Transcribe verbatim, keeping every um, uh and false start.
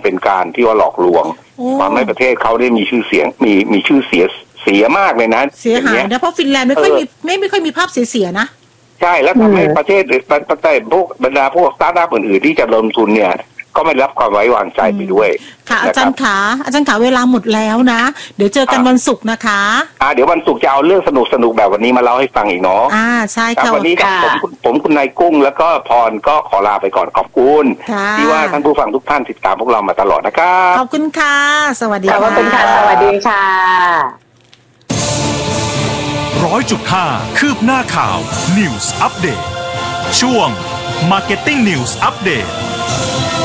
เป็นการที่ว่าหลอกลวงทำให้ประเทศเขาได้มีชื่อเสียงมีมีชื่อเสียเสียมากเลยนะเสียหายนะเพราะฟินแลนด์ไม่ค่อยมีไม่ไม่ค่อยมีภาพเสียๆนะใช่แล้วทำให้ประเทศประเทศพวกบรรดาพวกสตาร์ทอัพอื่นๆที่จะลงทุนเนี่ยก็ไม่รับความไว้วางใจไปด้วยค่ะอาจารย์ขาอาจารย์ขาเวลาหมดแล้วนะเดี๋ยวเจอกันวันศุกร์นะคะอ่าเดี๋ยววันศุกร์จะเอาเรื่องสนุกสนุกแบบวันนี้มาเล่าให้ฟังอีกเนาะอ่าใช่ค่ะวันนี้ผมผมคุณนายกุ้งแล้วก็พรก็ขอลาไปก่อนขอบคุณที่ว่าท่านผู้ฟังทุกท่านติดตามพวกเรามาตลอดนะครับขอบคุณค่ะสวัสดีค่ะขอบคุณค่ะสวัสดีค่ะร้อยจุดห้าคืบหน้าข่าว News Update ช่วง Marketing News Update